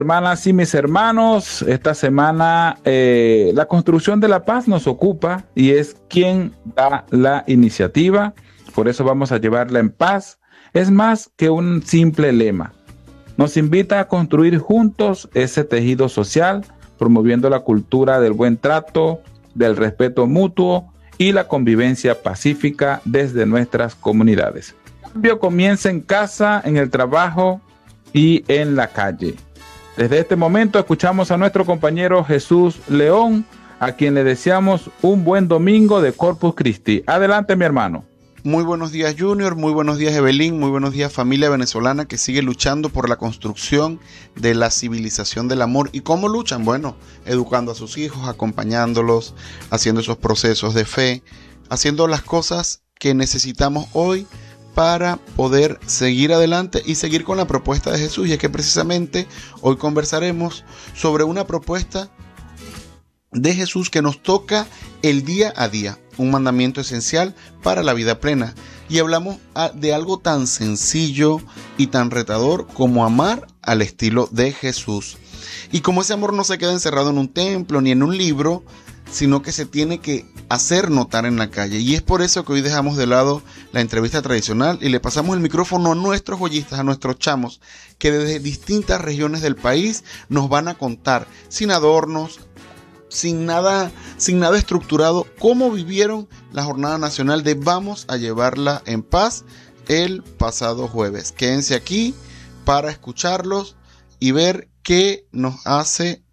Hermanas y mis hermanos, esta semana la construcción de la paz nos ocupa y es quien da la iniciativa. Por eso vamos a llevarla en paz. Es más que un simple lema. Nos invita a construir juntos ese tejido social, promoviendo la cultura del buen trato, del respeto mutuo y la convivencia pacífica desde nuestras comunidades. El cambio comienza en casa, en el trabajo y en la calle. Desde este momento escuchamos a nuestro compañero Jesús León, a quien le deseamos un buen domingo de Corpus Christi. Adelante, mi hermano. Muy buenos días, Junior, muy buenos días, Evelyn, muy buenos días, familia venezolana que sigue luchando por la construcción de la civilización del amor. ¿Y cómo luchan? Bueno, educando a sus hijos, acompañándolos, haciendo esos procesos de fe, haciendo las cosas que necesitamos hoy para poder seguir adelante y seguir con la propuesta de Jesús. Y es que precisamente hoy conversaremos sobre una propuesta de Jesús que nos toca el día a día, un mandamiento esencial para la vida plena. Y hablamos de algo tan sencillo y tan retador como amar al estilo de Jesús. Y como ese amor no se queda encerrado en un templo ni en un libro, sino que se tiene que hacer notar en la calle. Y es por eso que hoy dejamos de lado la entrevista tradicional y le pasamos el micrófono a nuestros joyistas, a nuestros chamos, que desde distintas regiones del país nos van a contar, sin adornos, sin nada estructurado, cómo vivieron la jornada nacional de Vamos a llevarla en paz el pasado jueves. Quédense aquí para escucharlos y ver qué nos hace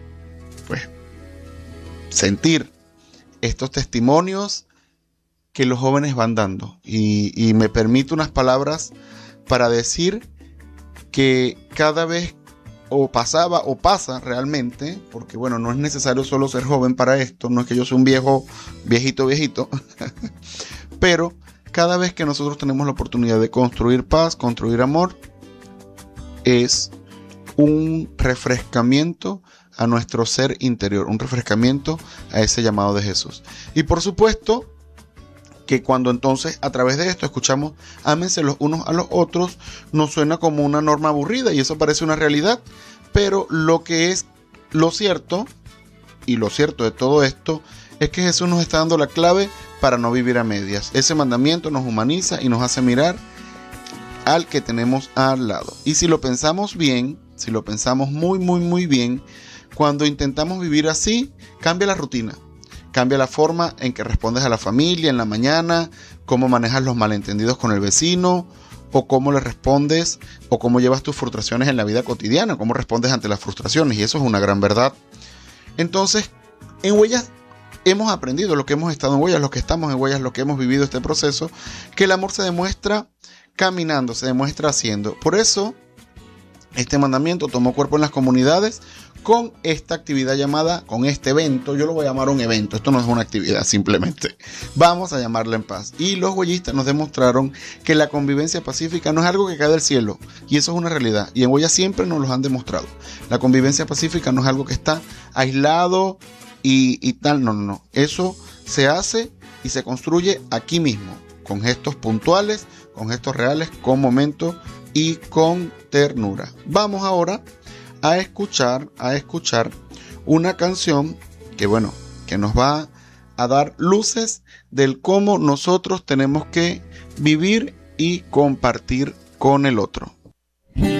sentir estos testimonios que los jóvenes van dando. Y me permito unas palabras para decir que cada vez o pasaba o pasa realmente, porque bueno, no es necesario solo ser joven para esto, no es que yo sea un viejito, pero cada vez que nosotros tenemos la oportunidad de construir paz, construir amor, es un refrescamiento a nuestro ser interior, un refrescamiento a ese llamado de Jesús. Y por supuesto que cuando entonces a través de esto escuchamos ámense los unos a los otros, nos suena como una norma aburrida y eso parece una realidad, pero lo que es lo cierto, y lo cierto de todo esto, es que Jesús nos está dando la clave para no vivir a medias. Ese mandamiento nos humaniza y nos hace mirar al que tenemos al lado. Y si lo pensamos bien, si lo pensamos muy bien, cuando intentamos vivir así, cambia la rutina. Cambia la forma en que respondes a la familia en la mañana, cómo manejas los malentendidos con el vecino, o cómo le respondes, o cómo llevas tus frustraciones en la vida cotidiana, cómo respondes ante las frustraciones, y eso es una gran verdad. Entonces, en Huellas hemos aprendido, los que hemos estado en Huellas, los que estamos en Huellas, los que hemos vivido este proceso, que el amor se demuestra caminando, se demuestra haciendo. Por eso, este mandamiento tomó cuerpo en las comunidades con esta actividad llamada, con este evento, yo lo voy a llamar un evento, esto no es una actividad simplemente, vamos a llamarla en paz. Y los huellistas nos demostraron que la convivencia pacífica no es algo que cae del cielo, y eso es una realidad, y en Huellas siempre nos lo han demostrado. La convivencia pacífica no es algo que está aislado y tal, no, eso se hace y se construye aquí mismo, con gestos puntuales, con gestos reales, con momentos y con ternura. Vamos ahora a escuchar una canción que nos va a dar luces del cómo nosotros tenemos que vivir y compartir con el otro.